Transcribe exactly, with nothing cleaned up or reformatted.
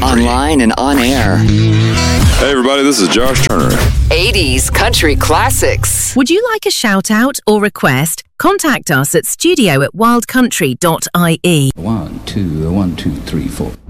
online and on air. Hey everybody, this is Josh Turner. eighties country classics. Would you like a shout out or request? Contact us at studio at wild country dot I E. One, two, one, two, three, four.